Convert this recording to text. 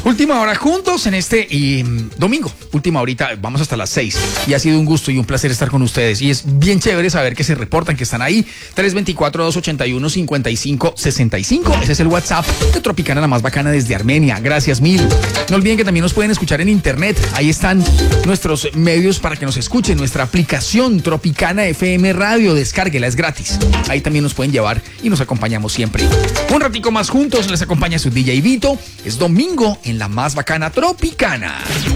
Última hora juntos en este domingo. Última horita, vamos hasta las 6. Y ha sido un gusto y un placer estar con ustedes. Y es bien chévere saber que se reportan, que están ahí. 324-281-5565. Ese es el WhatsApp de Tropicana, la más bacana desde Armenia. Gracias mil. No olviden que también nos pueden escuchar en internet. Ahí están nuestros medios para que nos escuchen. Nuestra aplicación Tropicana FM Radio. Descárguela, es gratis. Ahí también nos pueden llevar y nos acompañamos siempre. Un ratico más juntos les acompaña su DJ Vito. Es domingo en la más bacana Tropicana.